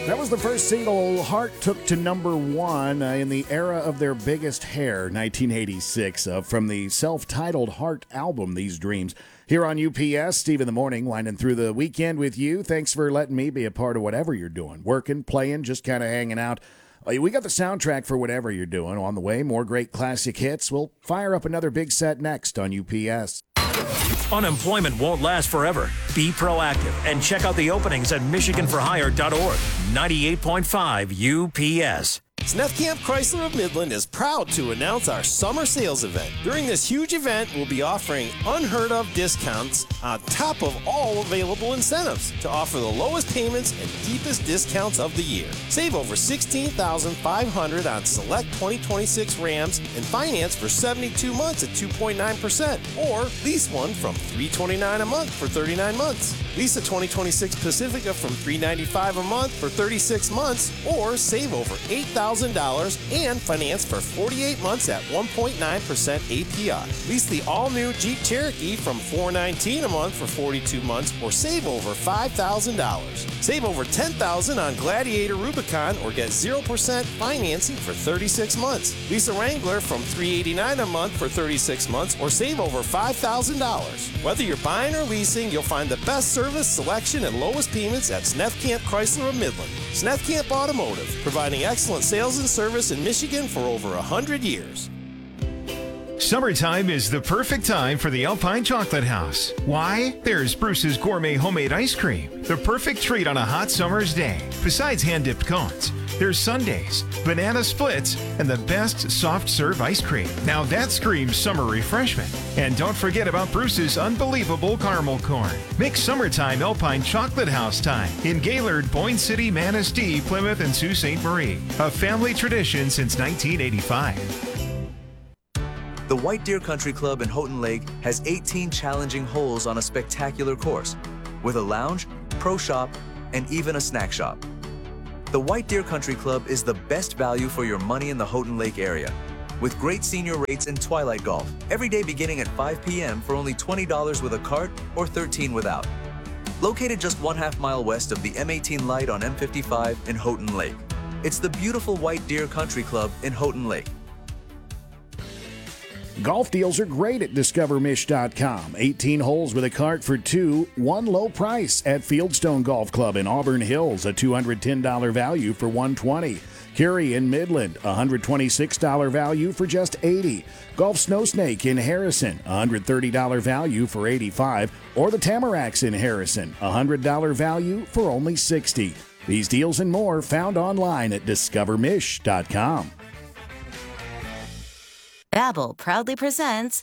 That was the first single Heart took to number one in the era of their biggest hair, 1986, from the self-titled Heart album, These Dreams. Here on UPS, Steve in the Morning, winding through the weekend with you. Thanks for letting me be a part of whatever you're doing. Working, playing, just kind of hanging out. We got the soundtrack for whatever you're doing on the way. More great classic hits. We'll fire up another big set next on UPS. Unemployment won't last forever. Be proactive and check out the openings at MichiganForHire.org. 98.5 UPS. Sneff Camp Chrysler of Midland is proud to announce our summer sales event. During this huge event, we'll be offering unheard of discounts on top of all available incentives to offer the lowest payments and deepest discounts of the year. Save over $16,500 on select 2026 Rams and finance for 72 months at 2.9%, or lease one from $329 a month for 39 months. Lease a 2026 Pacifica from $395 a month for 36 months, or save over $8,000 and finance for 48 months at 1.9% APR. Lease the all-new Jeep Cherokee from $419 a month for 42 months, or save over $5,000. Save over $10,000 on Gladiator Rubicon, or get 0% financing for 36 months. Lease a Wrangler from $389 a month for 36 months, or save over $5,000. Whether you're buying or leasing, you'll find the best service, selection, and lowest payments at Sneff Camp Chrysler of Midland. Sneff Camp Automotive, providing excellent sales and service in Michigan for over 100 years. Summertime is the perfect time for the Alpine Chocolate House. Why? There's Bruce's Gourmet Homemade Ice Cream, the perfect treat on a hot summer's day. Besides hand-dipped cones, there's sundaes, banana splits, and the best soft-serve ice cream. Now that screams summer refreshment. And don't forget about Bruce's unbelievable caramel corn. Make summertime Alpine Chocolate House time in Gaylord, Boyne City, Manistee, Plymouth, and Sault Ste. Marie. A family tradition since 1985. The White Deer Country Club in Houghton Lake has 18 challenging holes on a spectacular course, with a lounge, pro shop, and even a snack shop. The White Deer Country Club is the best value for your money in the Houghton Lake area, with great senior rates and twilight golf, every day beginning at 5 p.m. for only $20 with a cart or $13 without. Located just 1/2 mile west of the M18 light on M55 in Houghton Lake. It's the beautiful White Deer Country Club in Houghton Lake. Golf deals are great at DiscoverMish.com. 18 holes with a cart for two, one low price at Fieldstone Golf Club in Auburn Hills, a $210 value for $120. Curie in Midland, $126 value for just $80. Golf Snow Snake in Harrison, $130 value for $85. Or the Tamaracks in Harrison, $100 value for only $60. These deals and more found online at DiscoverMish.com. Babbel proudly presents